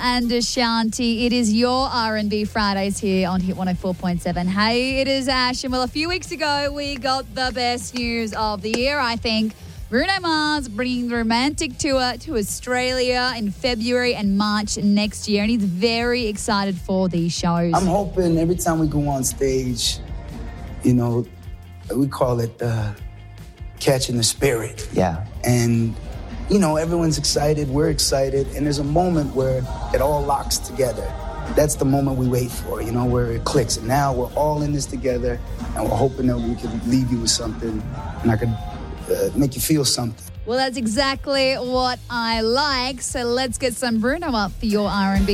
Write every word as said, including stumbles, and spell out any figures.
and Ashanti. It is your R and B Fridays here on Hit one oh four point seven. Hey, it is Ash. And well, a few weeks ago, we got the best news of the year, I think. Bruno Mars bringing the romantic tour to Australia in February and March next year. And he's very excited for these shows. I'm hoping every time we go on stage, you know, we call it uh, catching the spirit. Yeah. And, you know, everyone's excited, we're excited, and there's a moment where it all locks together. That's the moment we wait for, you know, where it clicks. And now we're all in this together, and we're hoping that we can leave you with something, and I can uh, make you feel something. Well, that's exactly what I like. So let's get some Bruno up for your R and B.